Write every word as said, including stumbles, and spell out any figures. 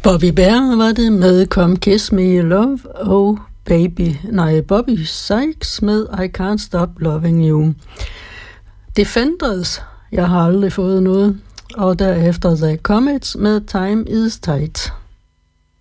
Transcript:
Bobby Bear var det med Come Kiss Me Love og Baby, nej, Bobby Sykes med I Can't Stop Loving You. Defenders, jeg har aldrig fået noget, og derefter The Comets med Time Is Tight.